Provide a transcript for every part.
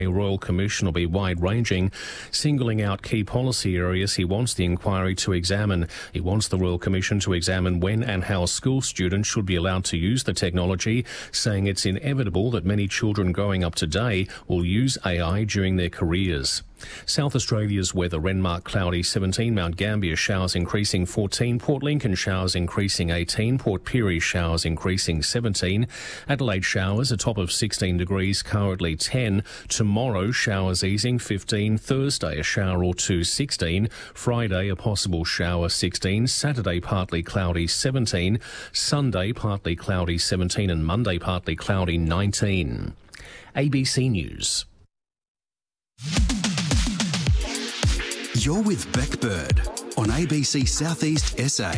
A Royal Commission will be wide-ranging, singling out key policy areas he wants the inquiry to examine. He wants the Royal Commission to examine when and how school students should be allowed to use the technology, saying it's inevitable that many children growing up today will use AI during their careers. South Australia's weather: Renmark cloudy 17, Mount Gambier showers increasing 14, Port Lincoln showers increasing 18, Port Pirie showers increasing 17, Adelaide showers a top of 16 degrees, currently 10, tomorrow showers easing 15, Thursday a shower or two 16, Friday a possible shower 16, Saturday partly cloudy 17, Sunday partly cloudy 17 and Monday partly cloudy 19. ABC News. You're with Beck Bird on ABC Southeast SA.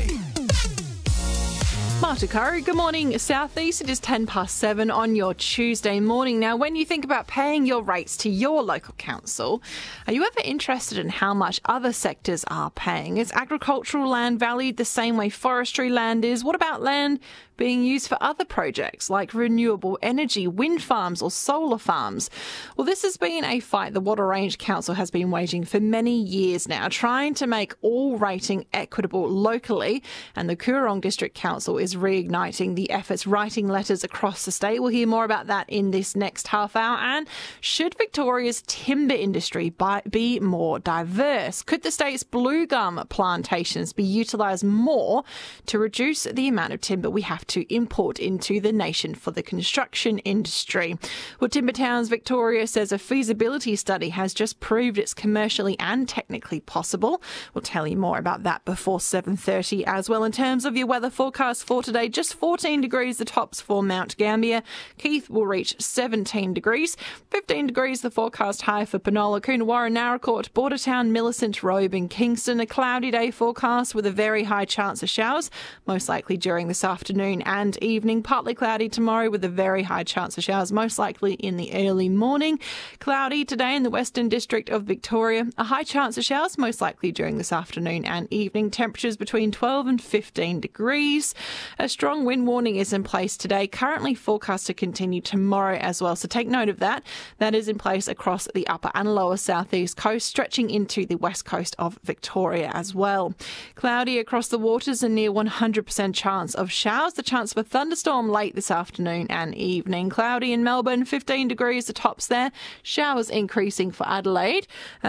Marta Curry, good morning, Southeast. It is 7:10 on your Tuesday morning. Now, when you think about paying your rates to your local council, are you ever interested in how much other sectors are paying? Is agricultural land valued the same way forestry land is? What about land being used for other projects like renewable energy, wind farms or solar farms? Well, this has been a fight the Wattle Range Council has been waging for many years now, trying to make all rating equitable locally, and the Coorong District Council is reigniting the efforts, writing letters across the state. We'll hear more about that in this next half hour. And should Victoria's timber industry be more diverse? Could the state's blue gum plantations be utilised more to reduce the amount of timber we have to import into the nation for the construction industry? Well, Timber Towns Victoria says a feasibility study has just proved it's commercially and technically possible. We'll tell you more about that before 7:30 as well. In terms of your weather forecast for today, just 14 degrees the tops for Mount Gambier. Keith will reach 17 degrees. 15 degrees the forecast high for Penola, Coonawarra, Naracoorte, Bordertown, Millicent, Robe and Kingston. A cloudy day forecast with a very high chance of showers, most likely during this afternoon and evening. Partly cloudy tomorrow with a very high chance of showers, most likely in the early morning. Cloudy today in the Western District of Victoria. A high chance of showers, most likely during this afternoon and evening. Temperatures between 12 and 15 degrees. A strong wind warning is in place today, currently forecast to continue tomorrow as well. So take note of that. That is in place across the upper and lower southeast coast, stretching into the west coast of Victoria as well. Cloudy across the waters and near 100% chance of showers. The chance of a thunderstorm late this afternoon and evening. Cloudy in Melbourne, 15 degrees the tops there. Showers increasing for Adelaide,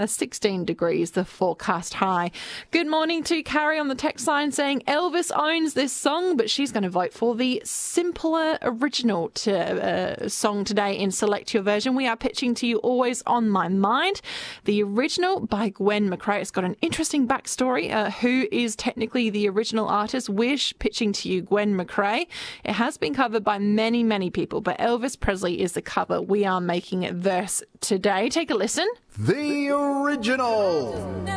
16 degrees the forecast high. Good morning to Carrie on the text line saying Elvis owns this song, but she's going to vote for the simpler original song today in Select Your Version. We are pitching to you Always on My Mind. The original by Gwen McRae. It's got an interesting backstory. Who is technically the original artist? We're pitching to you Gwen McRae. It has been covered by many, many people, but Elvis Presley is the cover. We are making it verse today. Take a listen. The original.